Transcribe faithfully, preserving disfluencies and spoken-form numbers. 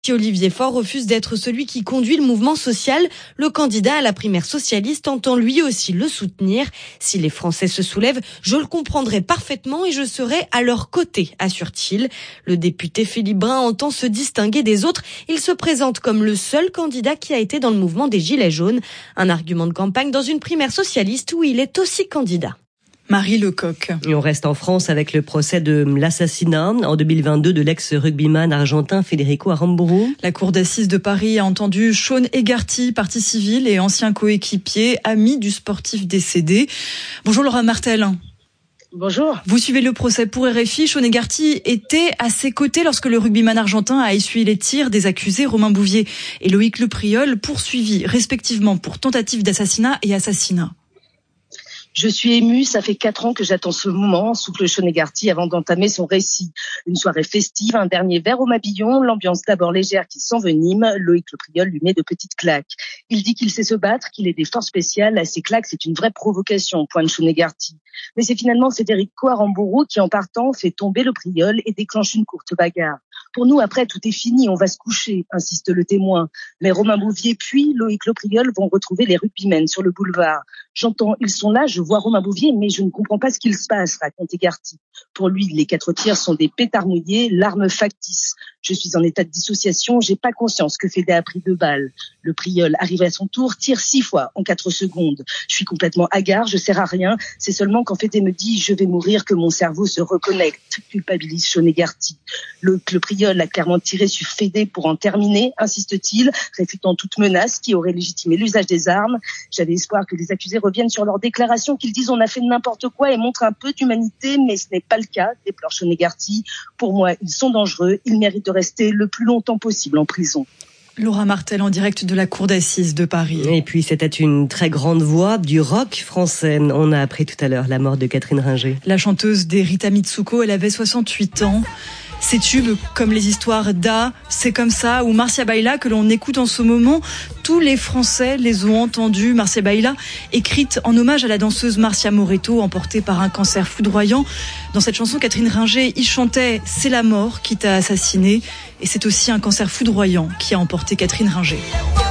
Si Olivier Faure refuse d'être celui qui conduit le mouvement social, le candidat à la primaire socialiste entend lui aussi le soutenir. Si les Français se soulèvent, je le comprendrai parfaitement et je serai à leur côté, assure-t-il. Le député Philippe Brun entend se distinguer des autres. Il se présente comme le seul candidat qui a été dans le mouvement des Gilets jaunes. Un argument de campagne dans une primaire socialiste où il est aussi candidat. Marie Lecoq. Et on reste en France avec le procès de l'assassinat en deux mille vingt-deux de l'ex-rugbyman argentin Federico Aramburu. La cour d'assises de Paris a entendu Sean Egarty, partie civile et ancien coéquipier, ami du sportif décédé. Bonjour Laura Martel. Bonjour. Vous suivez le procès pour R F I. Sean Egarty était à ses côtés lorsque le rugbyman argentin a essuyé les tirs des accusés Romain Bouvier et Loïc Lepriol, poursuivis respectivement pour tentative d'assassinat et assassinat. Je suis émue, ça fait quatre ans que j'attends ce moment, souffle Sean Egarty avant d'entamer son récit. Une soirée festive, un dernier verre au Mabillon, l'ambiance d'abord légère qui s'envenime, Loïc Lepriol lui met de petites claques. Il dit qu'il sait se battre, qu'il est des forces spéciales, ces claques c'est une vraie provocation, pointe Sean Egarty. Mais c'est finalement Federico Aramburu qui en partant fait tomber Lepriol et déclenche une courte bagarre. Pour nous, après, tout est fini, on va se coucher, insiste le témoin. Mais Romain Bouvier puis Loïc Lepriol vont retrouver les rugbymen sur le boulevard. J'entends, ils sont là, je vois Romain Bouvier, mais je ne comprends pas ce qu'il se passe, raconte Egarty. Pour lui, les quatre tirs sont des pétards mouillés, l'arme factice. Je suis en état de dissociation, j'ai pas conscience que Fédé a pris deux balles. Lepriol arrive à son tour, tire six fois en quatre secondes. Je suis complètement hagard, je sers à rien. C'est seulement quand Fédé me dit « je vais mourir » que mon cerveau se reconnecte, culpabilise Sean Egarty. Lepriol a clairement tiré sur Fédé pour en terminer, insiste-t-il, réfutant toute menace qui aurait légitimé l'usage des armes. J'avais espoir que les accusés reviennent sur leur déclaration, qu'ils disent on a fait n'importe quoi et montrent un peu d'humanité, mais ce n'est pas le cas, déplore Sean Egarty. Pour moi, ils sont dangereux, ils méritent de rester le plus longtemps possible en prison. Laura Martel en direct de la cour d'assises de Paris. Et puis c'était une très grande voix du rock français. On a appris tout à l'heure la mort de Catherine Ringer. La chanteuse des Rita Mitsuko, elle avait soixante-huit ans. Ces tubes, comme les histoires d'A, C'est comme ça, ou Marcia Baila, que l'on écoute en ce moment, tous les Français les ont entendus. Marcia Baila, écrite en hommage à la danseuse Marcia Moretto, emportée par un cancer foudroyant. Dans cette chanson, Catherine Ringer y chantait « C'est la mort qui t'a assassiné ». Et c'est aussi un cancer foudroyant qui a emporté Catherine Ringer.